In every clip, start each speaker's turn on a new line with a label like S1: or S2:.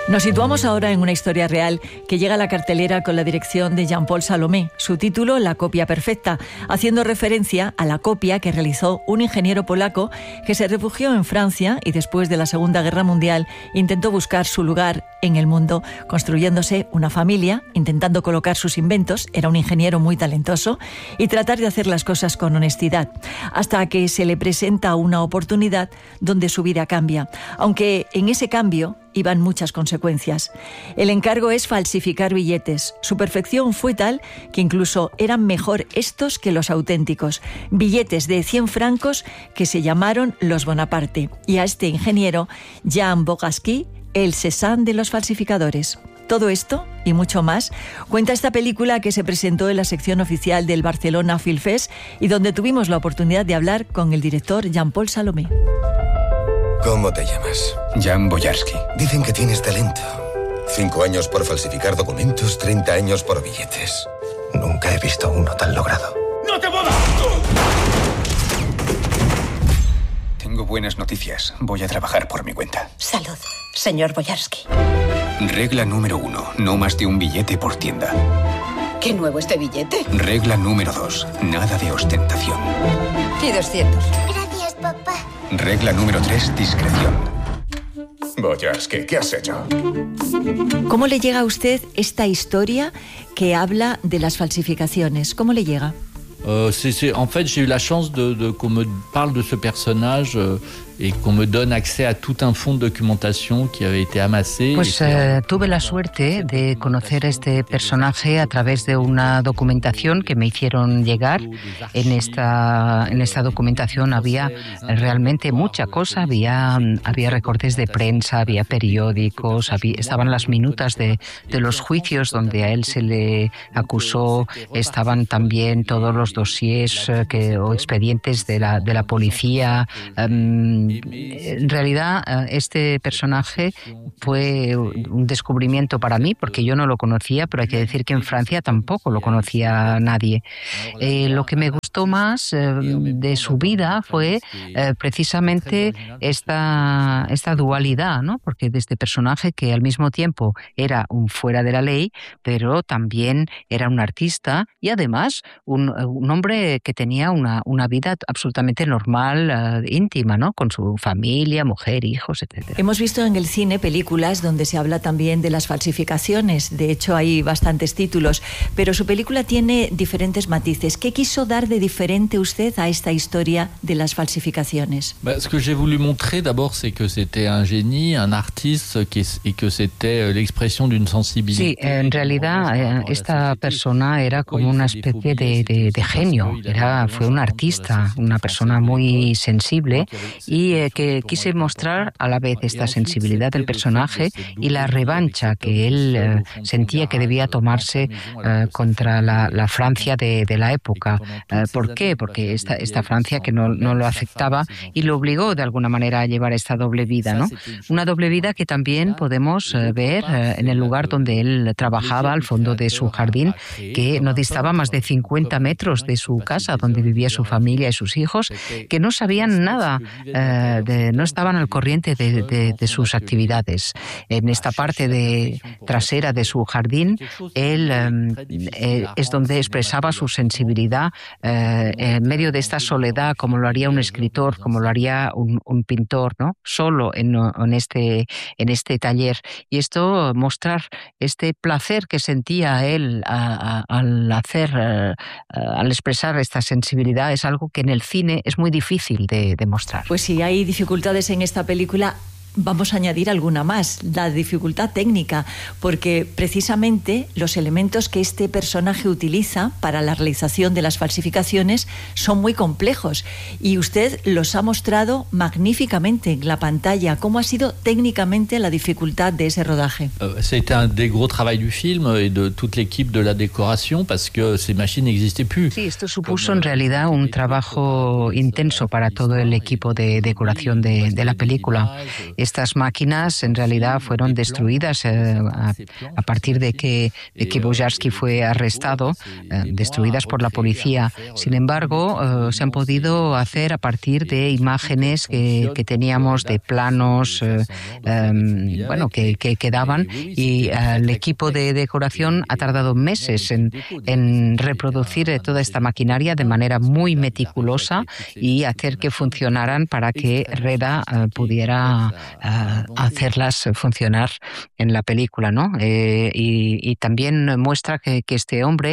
S1: Nos situamos ahora en una historia real que llega a la cartelera con la dirección de Jean-Paul Salomé. Su título, La copia perfecta, haciendo referencia a la copia que realizó un ingeniero polaco que se refugió en Francia y después de la Segunda Guerra Mundial intentó buscar su lugar en el mundo, construyéndose una familia, intentando colocar sus inventos, era un ingeniero muy talentoso, y tratar de hacer las cosas con honestidad, hasta que se le presenta una oportunidad donde su vida cambia, aunque en ese cambio iban muchas consecuencias. El encargo es falsificar billetes. Su perfección fue tal que incluso eran mejor estos que los auténticos. Billetes de 100 francos que se llamaron los Bonaparte. Y a este ingeniero, Jean Bogarsky, el Cézanne de los falsificadores. Todo esto y mucho más cuenta esta película que se presentó en la sección oficial del Barcelona Film Fest y donde tuvimos la oportunidad de hablar con el director Jean-Paul Salomé.
S2: ¿Cómo te llamas?
S3: Jan Boyarsky.
S2: Dicen que tienes talento. 5 años por falsificar documentos, 30 años por billetes. Nunca he visto uno tan logrado.
S3: ¡No te muevas! Tengo buenas noticias. Voy a trabajar por mi cuenta.
S4: Salud, señor Boyarsky.
S3: Regla número 1. No más de un billete por tienda.
S4: ¿Qué nuevo este billete?
S3: Regla número 2. Nada de ostentación.
S4: Y 200.
S5: Gracias, papá.
S3: Regla número 3. Discreción.
S2: Boyarsky, ¿qué has hecho?
S1: ¿Cómo le llega a usted esta historia que habla de las falsificaciones? ¿Cómo le llega?
S6: En fait, j'ai eu la chance qu'on me parle de ce personnage et qu'on me donne accès à tout un fonds de documentation qui avait été amassé.
S7: Pues tuve la suerte de conocer a este personaje a través de una documentación que me hicieron llegar. En esta documentación había realmente mucha cosa. Había recortes de prensa, había periódicos, estaban las minutas de los juicios donde a él se le acusó, estaban también todos los dossiers o expedientes de la policía. En realidad, este personaje fue un descubrimiento para mí, porque yo no lo conocía, pero hay que decir que en Francia tampoco lo conocía nadie. Lo que me gustó más de su vida fue precisamente esta dualidad, ¿no? Porque de este personaje que al mismo tiempo era un fuera de la ley, pero también era un artista y además un hombre que tenía una vida absolutamente normal, íntima, ¿no? Con su familia, mujer, hijos, etc.
S1: Hemos visto en el cine películas donde se habla también de las falsificaciones. De hecho, hay bastantes títulos, pero su película tiene diferentes matices. ¿Qué quiso dar de diferente usted a esta historia de las falsificaciones?
S6: Ce que j'ai voulu montrer d'abord, c'est que c'était un génie, un artiste, et que c'était l'expression d'une sensibilité.
S7: Sí, en realidad esta persona era como una especie de genio. Fue un artista, una persona muy sensible y que quise mostrar a la vez esta sensibilidad del personaje y la revancha que él sentía que debía tomarse contra la Francia de la época. ¿Por qué? Porque esta Francia que no lo aceptaba y lo obligó de alguna manera a llevar esta doble vida, ¿no? Una doble vida que también podemos ver en el lugar donde él trabajaba, al fondo de su jardín, que no distaba más de 50 metros de su casa, donde vivía su familia y sus hijos, que no sabían nada, no estaban al corriente de sus actividades. En esta parte trasera de su jardín, él es donde expresaba su sensibilidad en medio de esta soledad, como lo haría un escritor, como lo haría un pintor, ¿no? Solo en este taller. Y esto, mostrar este placer que sentía él al expresar esta sensibilidad, es algo que en el cine es muy difícil de mostrar.
S1: Pues si hay dificultades en esta película, vamos a añadir alguna más, la dificultad técnica, porque precisamente los elementos que este personaje utiliza para la realización de las falsificaciones son muy complejos y usted los ha mostrado magníficamente en la pantalla. ¿Cómo ha sido técnicamente la dificultad de ese rodaje?
S6: C'était un des gros travaux du film et de toute l'équipe de la décoration parce que ces machines n'existaient plus.
S7: Sí, esto supuso en realidad un trabajo intenso para todo el equipo de decoración de la película. estas máquinas en realidad fueron destruidas a partir de que Boyarsky fue arrestado, destruidas por la policía. Sin embargo, se han podido hacer a partir de imágenes que teníamos, de planos que quedaban, y el equipo de decoración ha tardado meses en reproducir toda esta maquinaria de manera muy meticulosa y hacer que funcionaran para que Reda pudiera hacerlas funcionar en la película, ¿no? Y también muestra que este hombre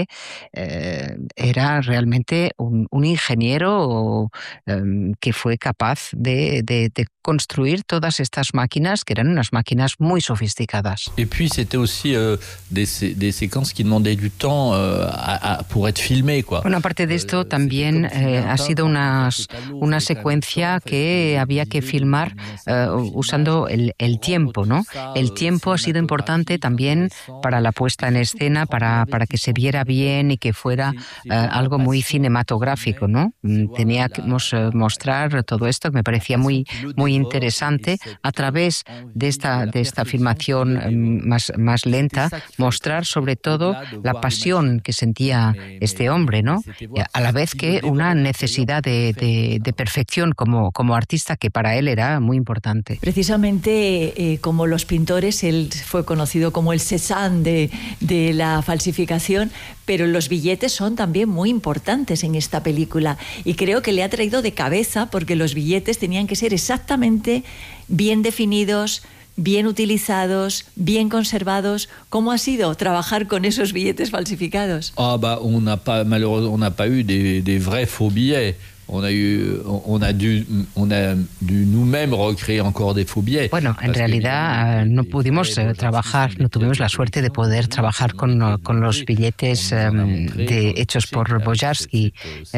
S7: era realmente un ingeniero que fue capaz de construir todas estas máquinas, que eran unas máquinas muy sofisticadas.
S6: Et puis c'était aussi des séquences qui demandaient du temps pour être filmées, quoi.
S7: Bueno, aparte de esto, también ha sido una secuencia que había que filmar usando el tiempo, ¿no? El tiempo ha sido importante también para la puesta en escena, para que se viera bien y que fuera algo muy cinematográfico, ¿no? Teníamos mostrar todo esto, que me parecía muy interesante, a través de esta filmación más lenta, mostrar sobre todo la pasión que sentía este hombre, ¿no? A la vez que una necesidad de perfección como artista, que para él era muy importante.
S1: Precisamente como los pintores, él fue conocido como el Cézanne de la falsificación, pero los billetes son también muy importantes en esta película, y creo que le ha traído de cabeza, porque los billetes tenían que ser exactamente bien definidos, bien utilizados, bien conservados. ¿Cómo ha sido trabajar con esos billetes falsificados?
S6: On n'a pas eu des vrais faux billets. On a dû nous-mêmes recréer encore des faux billets.
S7: Bueno, en realidad no pudimos trabajar, no tuvimos la suerte de poder trabajar con los billetes hechos por Boyarsky,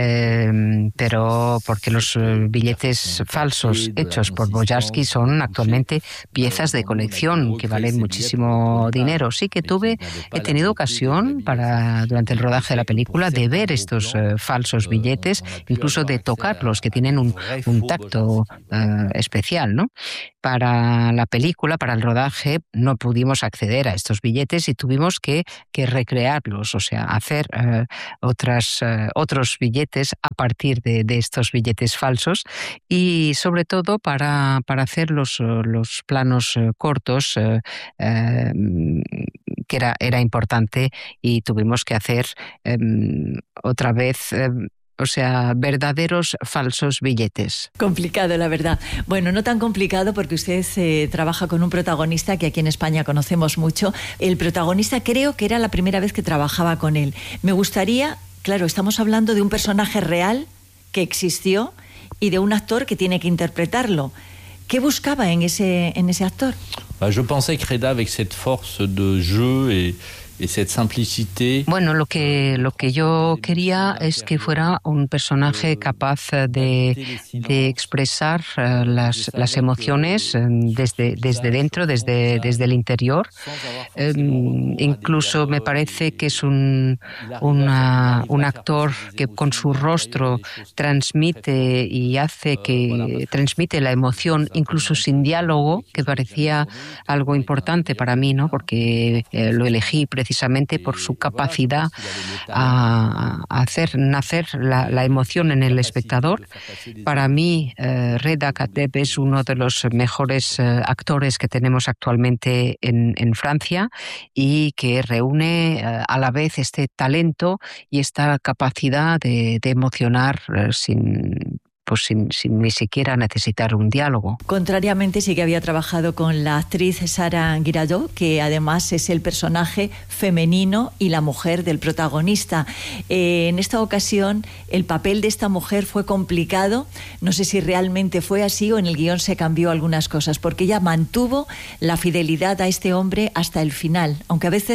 S7: pero porque los billetes falsos hechos por Boyarsky son actualmente piezas de colección que valen muchísimo dinero. Sí que he tenido ocasión durante el rodaje de la película de ver estos falsos billetes, incluso de tocarlos, que tienen un tacto especial, ¿no? Para la película, para el rodaje, no pudimos acceder a estos billetes y tuvimos que recrearlos, o sea, hacer otros billetes a partir de estos billetes falsos, y sobre todo para hacer los planos cortos, que era importante, y tuvimos que hacer otra vez verdaderos falsos billetes.
S1: Complicado, la verdad. Bueno, no tan complicado, porque usted trabaja con un protagonista que aquí en España conocemos mucho. El protagonista, creo que era la primera vez que trabajaba con él. Me gustaría, claro, estamos hablando de un personaje real que existió y de un actor que tiene que interpretarlo. ¿Qué buscaba en ese actor?
S6: Je pensais que Reda, avec cette force de jeu et cette simplicité.
S7: Bueno, lo que yo quería es que fuera un personaje capaz de expresar las emociones desde dentro, desde el interior. Incluso me parece que es un actor que con su rostro transmite y hace que transmite la emoción, incluso sin diálogo, que parecía algo importante para mí, ¿no? Porque lo elegí precisamente por su capacidad a hacer nacer la emoción en el espectador. Para mí, Reda Kateb es uno de los mejores actores que tenemos actualmente en Francia, y que reúne a la vez este talento y esta capacidad de emocionar sin ni siquiera necesitar un diálogo.
S1: Contrariamente, sí que había trabajado con la actriz Sara Guiraudot, que además es el personaje femenino y la mujer del protagonista. En esta ocasión, el papel de esta mujer fue complicado. No sé si realmente fue así o en el guión se cambió algunas cosas, porque ella mantuvo la fidelidad a este hombre hasta el final, aunque a veces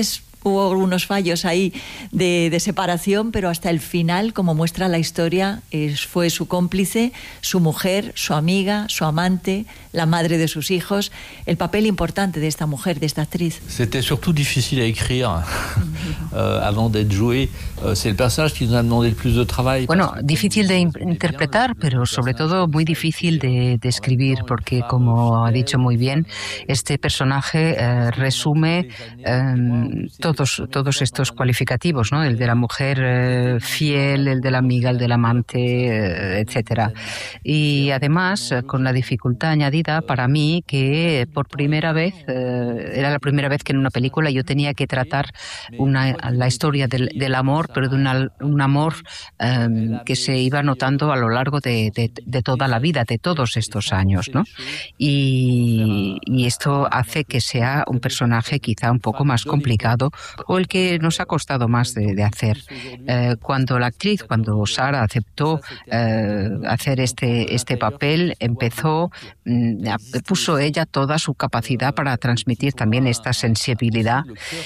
S1: hubo algunos fallos ahí de separación, pero hasta el final, como muestra la historia, fue su cómplice, su mujer, su amiga, su amante, la madre de sus hijos. El papel importante de esta mujer, de esta actriz.
S6: C'était surtout difficile à écrire avant d'être joué. C'est le personnage qui nous a demandé le plus de travail.
S7: Bueno, difícil de interpretar, pero sobre todo muy difícil de escribir, porque como ha dicho muy bien, este personaje resume todos estos cualificativos, ¿no? El de la mujer fiel, el de la amiga, el del amante, etcétera. Y además, con la dificultad añadida para mí que por primera vez, era la primera vez que en una película yo tenía que tratar la historia del amor, pero de un amor que se iba notando a lo largo de toda la vida, de todos estos años, ¿no? Y esto hace que sea un personaje quizá un poco más complicado, o el que nos ha costado más de hacer. Cuando Sara aceptó hacer este papel, puso ella toda su capacidad para transmitir también esta sensibilidad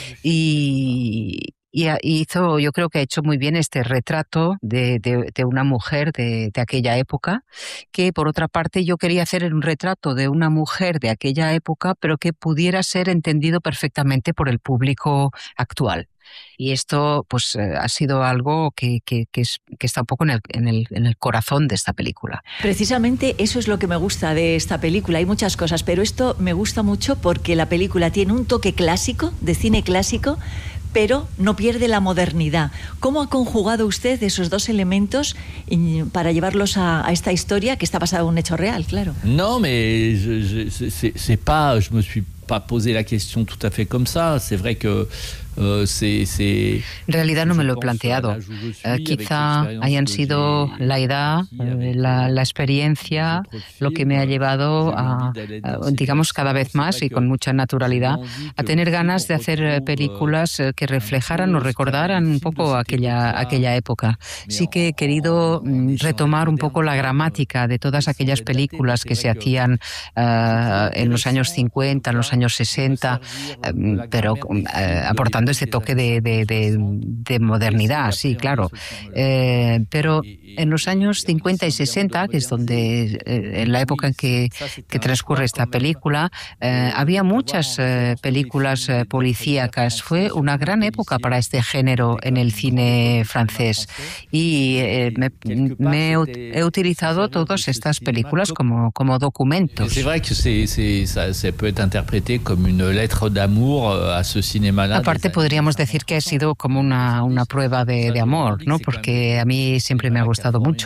S7: y yo creo que ha hecho muy bien este retrato de una mujer de aquella época, que por otra parte yo quería hacer un retrato de una mujer de aquella época, pero que pudiera ser entendido perfectamente por el público actual. Y esto pues ha sido algo que está un poco en el corazón de esta película.
S1: Precisamente eso es lo que me gusta de esta película. Hay muchas cosas, pero esto me gusta mucho porque la película tiene un toque clásico, de cine clásico, pero no pierde la modernidad. ¿Cómo ha conjugado usted esos dos elementos para llevarlos a esta historia que está basada en un hecho real, claro?
S6: No, mais je me suis pas posé la question tout à fait comme ça. C'est vrai que
S7: en realidad no me lo he planteado. Quizá hayan sido la edad, la experiencia, lo que me ha llevado a, digamos, cada vez más y con mucha naturalidad, a tener ganas de hacer películas que reflejaran o recordaran un poco aquella época. Sí que he querido retomar un poco la gramática de todas aquellas películas que se hacían en los años 50, en los años 60, pero aportando ese toque de modernidad, sí, claro. Pero en los años 50 y 60, que es donde en la época en que transcurre esta película, había muchas películas policíacas. Fue una gran época para este género en el cine francés y he utilizado todas estas películas como documentos.
S6: C'est vrai que ça peut être interprété comme une lettre d'amour à ce cinéma-là.
S7: Aparte podríamos decir que ha sido como una prueba de amor, ¿no? Porque a mí siempre me ha gustado mucho.